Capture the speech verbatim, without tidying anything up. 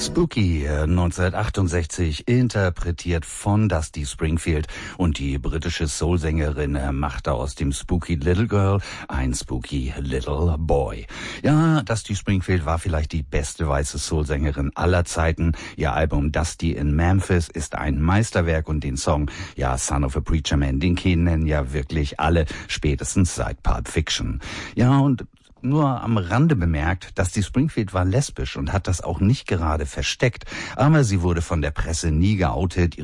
Spooky neunzehnhundertachtundsechzig, interpretiert von Dusty Springfield, und die britische Soulsängerin machte aus dem Spooky Little Girl ein Spooky Little Boy. Ja, Dusty Springfield war vielleicht die beste weiße Soulsängerin aller Zeiten. Ihr Album Dusty in Memphis ist ein Meisterwerk, und den Song, ja, Son of a Preacher Man, den kennen ja wirklich alle, spätestens seit Pulp Fiction. Ja, und nur am Rande bemerkt, Dusty Springfield war lesbisch und hat das auch nicht gerade versteckt, aber sie wurde von der Presse nie geoutet.